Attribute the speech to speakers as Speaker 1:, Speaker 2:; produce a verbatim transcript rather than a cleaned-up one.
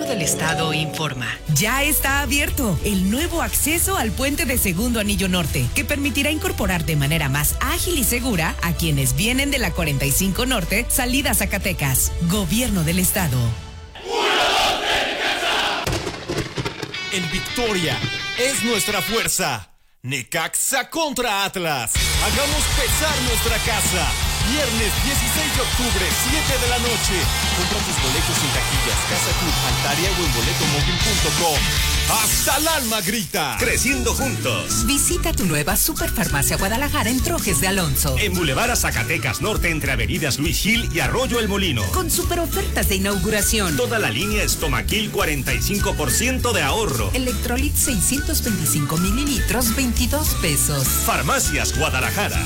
Speaker 1: del Estado informa.
Speaker 2: Ya está abierto el nuevo acceso al puente de Segundo Anillo Norte, que permitirá incorporar de manera más ágil y segura a quienes vienen de la cuarenta y cinco Norte, salida Zacatecas. Gobierno del Estado.
Speaker 3: En Victoria es nuestra fuerza. Necaxa contra Atlas. Hagamos pesar nuestra casa. Viernes dieciséis de octubre, siete de la noche. Compra tus boletos en taquillas, Casa Club, Altaria o en boleto móvil punto com. ¡Hasta el alma grita!
Speaker 4: Creciendo juntos.
Speaker 5: Visita tu nueva Superfarmacia Guadalajara en Trojes de Alonso.
Speaker 4: En Boulevard a Zacatecas Norte, entre avenidas Luis Gil y Arroyo El Molino.
Speaker 5: Con super ofertas de inauguración.
Speaker 4: Toda la línea Estomaquil, cuarenta y cinco por ciento de ahorro.
Speaker 5: Electrolit seiscientos veinticinco mililitros, veintidós pesos.
Speaker 4: Farmacias Guadalajara.